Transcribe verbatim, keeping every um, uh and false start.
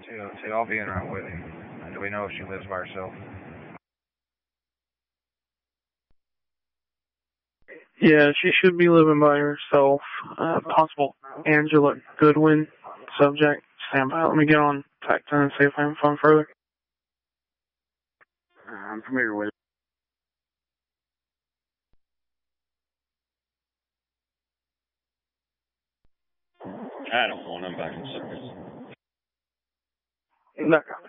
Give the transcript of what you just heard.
to, to all be in around Whitney. And do we know if she lives by herself? Yeah, she should be living by herself. Uh, possible Angela Goodwin. Subject, stand by. Let me get on Tac ten and see if I can find further. Uh, I'm familiar with it. I don't want them back in service. No.